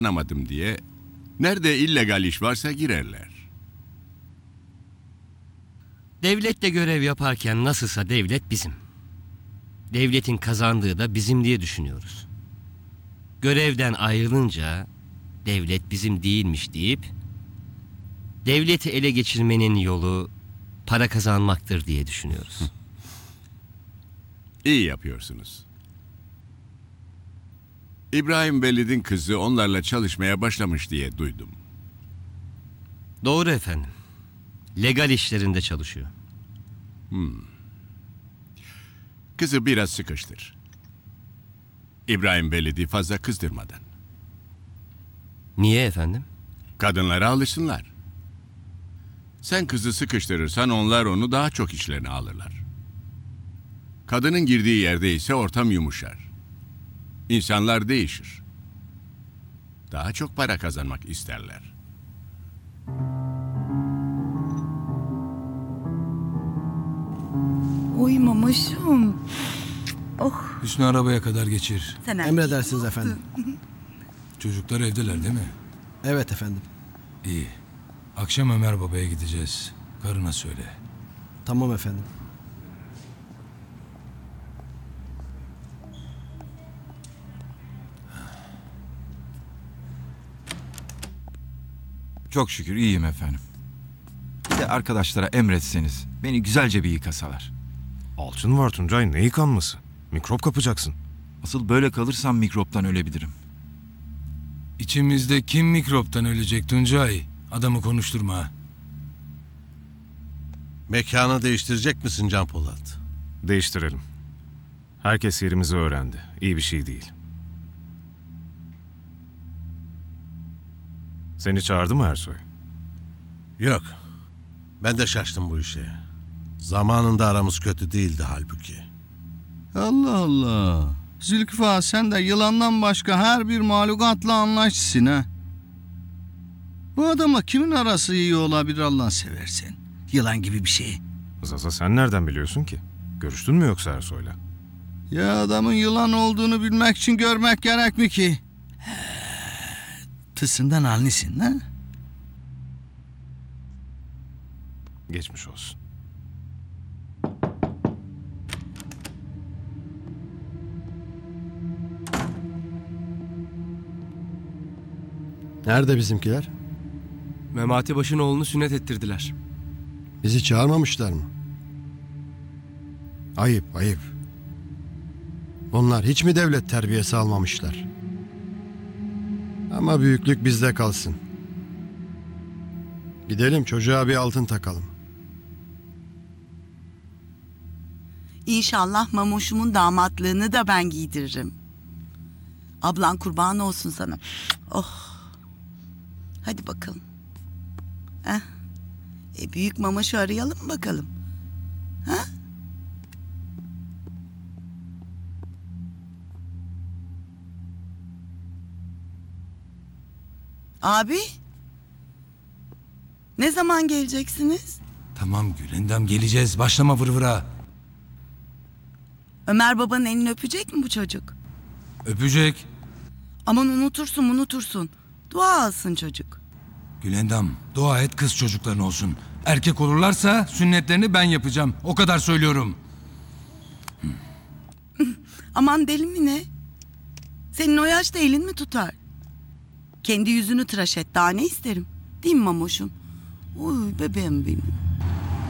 anlamadım diye nerede illegal iş varsa girerler. Devlette görev yaparken nasılsa devlet bizim. Devletin kazandığı da bizim diye düşünüyoruz. Görevden ayrılınca devlet bizim değilmiş deyip devleti ele geçirmenin yolu para kazanmaktır diye düşünüyoruz. İyi yapıyorsunuz. İbrahim Velid'in kızı onlarla çalışmaya başlamış diye duydum. Doğru efendim. Legal işlerinde çalışıyor. Kızı biraz sıkıştır. İbrahim Velid'i fazla kızdırmadan. Niye efendim? Kadınlara alışsınlar. Sen kızı sıkıştırırsan onlar onu daha çok içlerine alırlar. Kadının girdiği yerde ise ortam yumuşar. İnsanlar değişir. Daha çok para kazanmak isterler. Oy mamışım. Oh. Hüsnü arabaya kadar geçir. Sen Emredersiniz efendim. Çocuklar evdeler değil mi? Evet efendim. İyi. Akşam Ömer babaya gideceğiz. Karına söyle. Tamam efendim. Çok şükür iyiyim efendim. Bir de arkadaşlara emretseniz beni güzelce bir yıkasalar. Alçın var Tuncay, ne yıkanması? Mikrop kapacaksın. Asıl böyle kalırsam mikroptan ölebilirim. İçimizde kim mikroptan ölecek Tuncay? Adamı konuşturma ha. Mekanı değiştirecek misin Can Polat? Değiştirelim. Herkes yerimizi öğrendi. İyi bir şey değil. Seni çağırdı mı Ersoy? Yok. Ben de şaştım bu işe. Zamanında aramız kötü değildi halbuki. Allah Allah. Zülküfa sen de yılandan başka her bir mahlukatla anlaşsın ha. Bu adamla kimin arası iyi olabilir Allah'ını seversen? Yılan gibi bir şey. Zaza sen nereden biliyorsun ki? Görüştün mü yoksa Ersoy'la? Ya adamın yılan olduğunu bilmek için görmek gerek mi ki? Tısından anlısın ha? Geçmiş olsun. Nerede bizimkiler? Memati Baş'ın oğlunu sünnet ettirdiler. Bizi çağırmamışlar mı? Ayıp, ayıp. Onlar hiç mi devlet terbiyesi almamışlar? Ama büyüklük bizde kalsın. Gidelim çocuğa bir altın takalım. İnşallah mamuşumun damatlığını da ben giydiririm. Ablan kurban olsun sana. Oh. Hadi bakalım. Heh. Büyük mamaşu arayalım bakalım. Ha? Abi? Ne zaman geleceksiniz? Tamam Gülendam geleceğiz. Başlama vırvıra. Ömer babanın elini öpecek mi bu çocuk? Öpecek. Aman unutursun. Dua alsın çocuk. Gülendam dua et kız çocukların olsun. Erkek olurlarsa sünnetlerini ben yapacağım. O kadar söylüyorum. Aman deli mi ne? Senin o yaşta elin mi tutar? Kendi yüzünü tıraş et, daha ne isterim? Değil mi mamoşum? Uy bebeğim benim.